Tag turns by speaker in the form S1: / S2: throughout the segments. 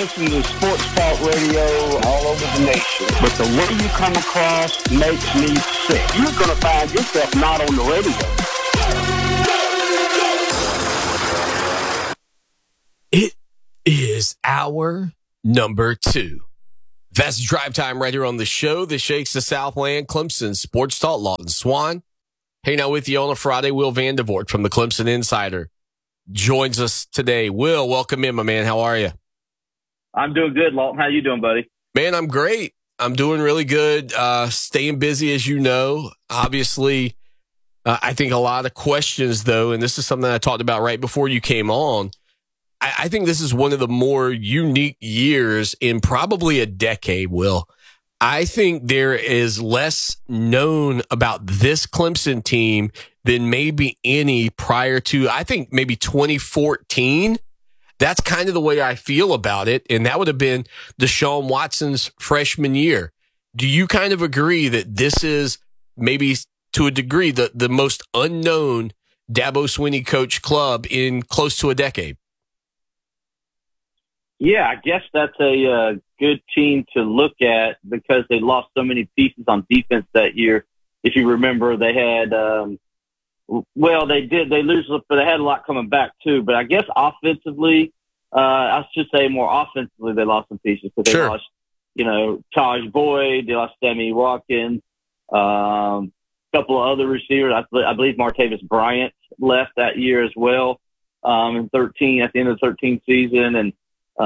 S1: listen to sports talk radio all over the nation, but the way you come across makes me sick. You're going to find yourself not on the radio.
S2: It is hour number 2. That's Drive Time right here on the show that shakes the Southland. Clemson Sports Talk, Lawton Swan. Hanging out with you on a Friday. Will Vandervoort from the Clemson Insider joins us today. Will, welcome in, my man. How are you?
S3: I'm doing good, Lawton. How you doing, buddy?
S2: Man, I'm great. I'm doing really good. Staying busy, as you know. Obviously, I think a lot of questions, though, and this is something I talked about right before you came on. I think this is one of the more unique years in probably a decade, Will. I think there is less known about this Clemson team than maybe any prior to, I think, maybe 2014. That's kind of the way I feel about it, and that would have been Deshaun Watson's freshman year. Do you kind of agree that this is maybe, to a degree, the most unknown Dabo Swinney coach club in close to a decade?
S3: Yeah, I guess that's a good team to look at because they lost so many pieces on defense that year. If you remember, they had, they lose, but they had a lot coming back too. But I guess offensively, I should say more offensively, they lost some pieces because they lost, Taj Boyd, they lost Sammy Watkins, a couple of other receivers. I believe Martavis Bryant left that year as well, at the end of the 13th season. And,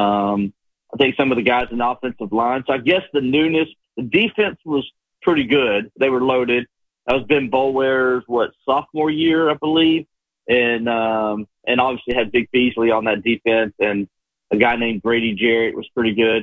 S3: I think some of the guys in the offensive line. So I guess the newness, the defense was pretty good. They were loaded. That was Ben Boulware's, sophomore year, I believe. And obviously had Vic Beasley on that defense, and a guy named Brady Jarrett was pretty good.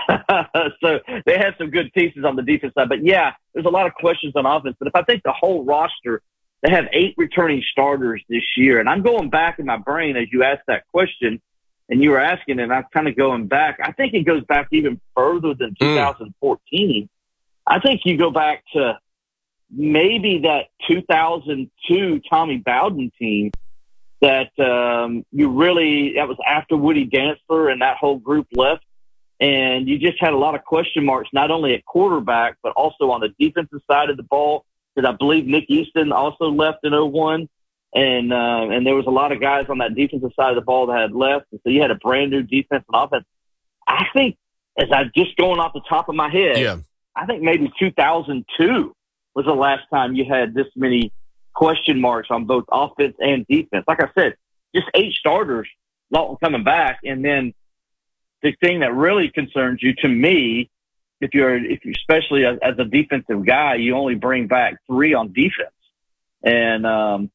S3: So they had some good pieces on the defense side. But yeah, there's a lot of questions on offense. But if I think the whole roster, they have 8 returning starters this year. And I'm going back in my brain as you asked that question, and you were asking, and I'm kind of going back. I think it goes back even further than 2014. I think you go back to maybe that 2002 Tommy Bowden team that that was after Woody Dantzler and that whole group left. And you just had a lot of question marks, not only at quarterback, but also on the defensive side of the ball. Because I believe Nick Easton also left in 2001. And there was a lot of guys on that defensive side of the ball that had left. And so you had a brand new defense and offense. I think, as I just going off the top of my head, I think maybe 2002 was the last time you had this many question marks on both offense and defense. Like I said, just 8 starters, Lawton coming back. And then the thing that really concerns you, to me, if you're especially as a defensive guy, you only bring back 3 on defense. And,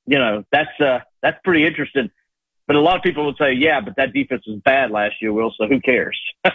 S3: that's pretty interesting. But a lot of people would say, yeah, but that defense was bad last year, Will, so who cares?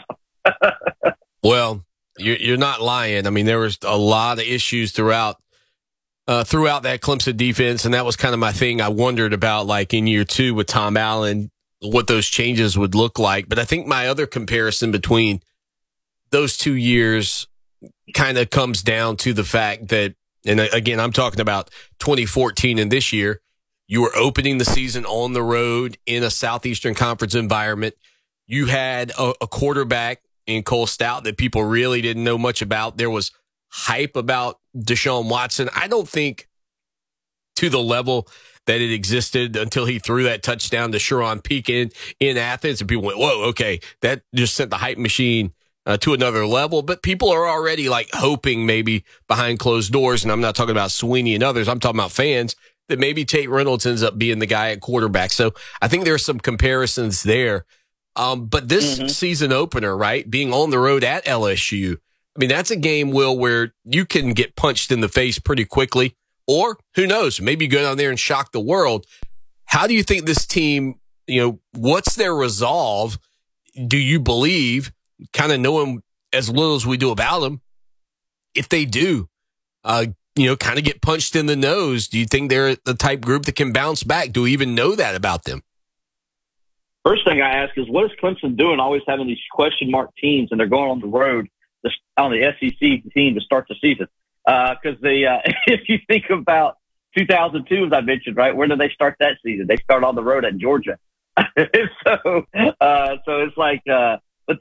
S2: Well, you're not lying. I mean, there was a lot of issues throughout that Clemson defense, and that was kind of my thing. I wondered about, like, in year 2 with Tom Allen, what those changes would look like. But I think my other comparison between those 2 years kind of comes down to the fact that, and again, I'm talking about 2014 and this year, you were opening the season on the road in a Southeastern Conference environment. You had a quarterback in Cole Stout that people really didn't know much about. There was hype about Deshaun Watson. I don't think to the level that it existed until he threw that touchdown to Sharon Peak in Athens, and people went, whoa, okay, that just sent the hype machine to another level. But people are already like hoping maybe behind closed doors, and I'm not talking about Swinney and others, I'm talking about fans, that maybe Tate Reynolds ends up being the guy at quarterback. So I think there's some comparisons there. But this season opener, right, being on the road at LSU, I mean, that's a game, Will, where you can get punched in the face pretty quickly. Or, who knows, maybe you go down there and shock the world. How do you think this team, what's their resolve? Do you believe, kind of knowing as little as we do about them, if they do, kind of get punched in the nose, do you think they're the type group that can bounce back? Do we even know that about them?
S3: First thing I ask is, what is Clemson doing always having these question mark teams, and they're going on the road on the SEC team to start the season? Because if you think about 2002, as I mentioned, right, where did they start that season? They start on the road at Georgia. So it's like, but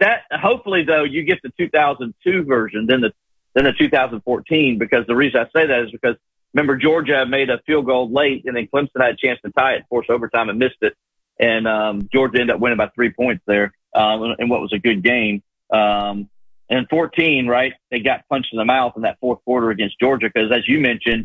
S3: hopefully, though, you get the 2002 version, then the 2014, because the reason I say that is because, remember, Georgia made a field goal late, and then Clemson had a chance to tie it, forced overtime, and missed it. And Georgia ended up winning by 3 points there in what was a good game. And 14, right, they got punched in the mouth in that fourth quarter against Georgia because, as you mentioned,